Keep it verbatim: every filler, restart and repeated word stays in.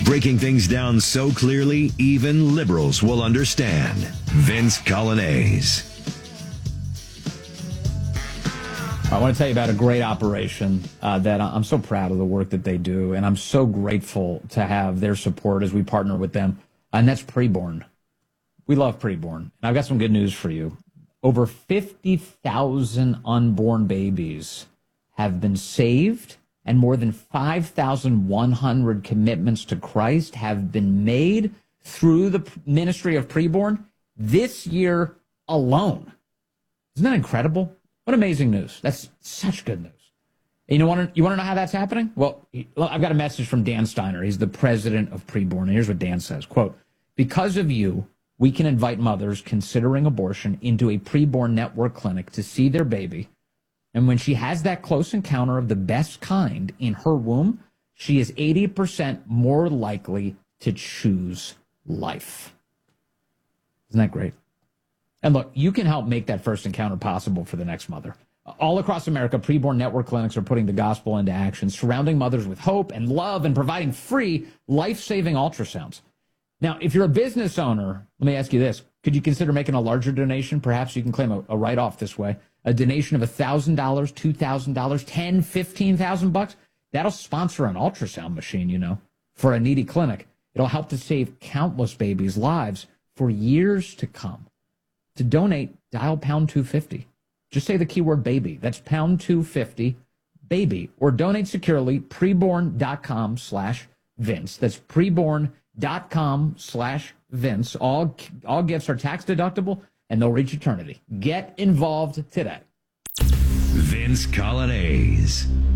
breaking things down so clearly even liberals will understand. Vince Coglianese. I want to tell you about a great operation uh, that I'm so proud of the work that they do, and I'm so grateful to have their support as we partner with them, and that's Preborn. We love Preborn, and I've got some good news for you. Over fifty thousand unborn babies have been saved, and more than five thousand one hundred commitments to Christ have been made through the ministry of Preborn this year alone. Isn't that incredible? What amazing news. That's such good news. And you want to you want to know how that's happening? Well, I've got a message from Dan Steiner. He's the president of Preborn. And here's what Dan says, quote, because of you, we can invite mothers considering abortion into a Preborn network clinic to see their baby. And when she has that close encounter of the best kind in her womb, she is eighty percent more likely to choose life. Isn't that great? And look, you can help make that first encounter possible for the next mother. All across America, Preborn network clinics are putting the gospel into action, surrounding mothers with hope and love and providing free, life-saving ultrasounds. Now, if you're a business owner, let me ask you this. Could you consider making a larger donation? Perhaps you can claim a, a write-off this way. A donation of one thousand dollars, two thousand dollars, ten thousand dollars, fifteen thousand bucks. That'll sponsor an ultrasound machine, you know, for a needy clinic. It'll help to save countless babies' lives for years to come. To donate, dial pound two fifty. Just say the keyword baby. That's pound two fifty, baby. Or donate securely, preborn.com slash Vince. That's preborn.com slash Vince. All, all gifts are tax deductible, and they'll reach eternity. Get involved today. Vince Coglianese.